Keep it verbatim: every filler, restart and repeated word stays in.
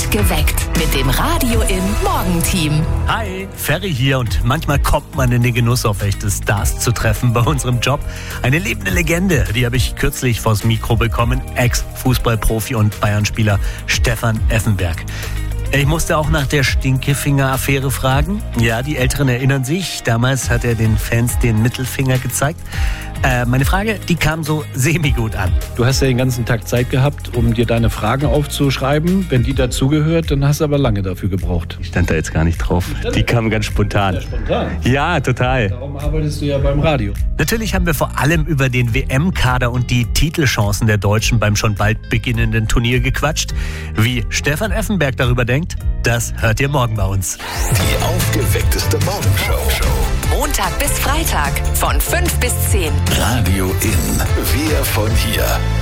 Aufgeweckt mit dem Radio im Morgenteam. Hi, Ferry hier und manchmal kommt man in den Genuss, auf echte Stars zu treffen bei unserem Job. Eine lebende Legende, die habe ich kürzlich vors Mikro bekommen, Ex-Fußballprofi und Bayern-Spieler Stefan Effenberg. Ich musste auch nach der Stinkefinger-Affäre fragen. Ja, die Älteren erinnern sich. Damals hat er den Fans den Mittelfinger gezeigt. Äh, meine Frage, die kam so semi-gut an. Du hast ja den ganzen Tag Zeit gehabt, um dir deine Fragen aufzuschreiben. Wenn die dazugehört, dann hast du aber lange dafür gebraucht. Ich stand da jetzt gar nicht drauf. Die kamen ganz spontan. Ja, spontan. Ja, total. Darum arbeitest du ja beim Radio. Natürlich haben wir vor allem über den W M-Kader und die Titelchancen der Deutschen beim schon bald beginnenden Turnier gequatscht. Wie Stefan Effenberg darüber denkt, das hört ihr morgen bei uns. Die aufgeweckteste Morgenshow. Montag bis Freitag von fünf bis zehn. Radio in. Wir von hier.